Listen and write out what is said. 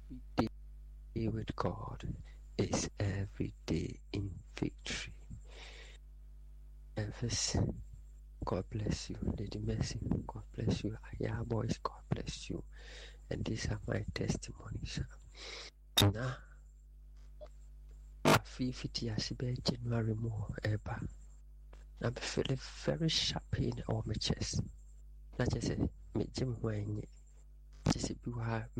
day with God is every day in victory. Elvis, God bless you. Lady Mercy, God bless you. Aya boys, God bless you. And these are my testimonies. Now, I feel 50 years January more ever. I'm feeling very sharp in all my chest. Not just a me Jim Wayne. Just a